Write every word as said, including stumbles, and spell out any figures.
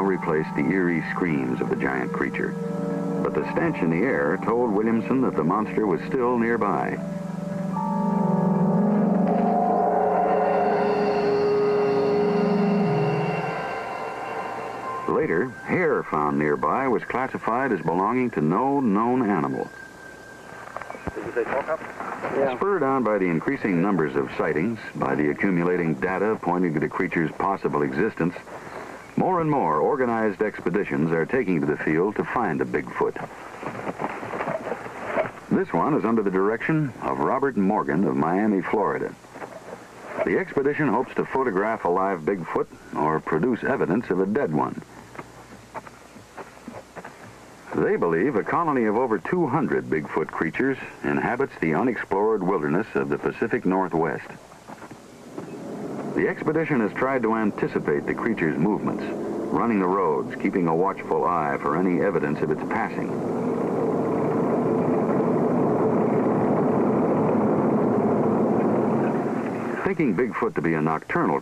replaced the eerie screams of the giant creature. But the stench in the air told Williamson that the monster was still nearby. Later, hair found nearby was classified as belonging to no known animal. Did you say talk-up? Yeah. Spurred on by the increasing numbers of sightings, by the accumulating data pointing to the creature's possible existence, more and more organized expeditions are taking to the field to find a Bigfoot. This one is under the direction of Robert Morgan of Miami, Florida. The expedition hopes to photograph a live Bigfoot or produce evidence of a dead one. They believe a colony of over two hundred Bigfoot creatures inhabits the unexplored wilderness of the Pacific Northwest. The expedition has tried to anticipate the creature's movements, running the roads, keeping a watchful eye for any evidence of its passing. Thinking Bigfoot to be a nocturnal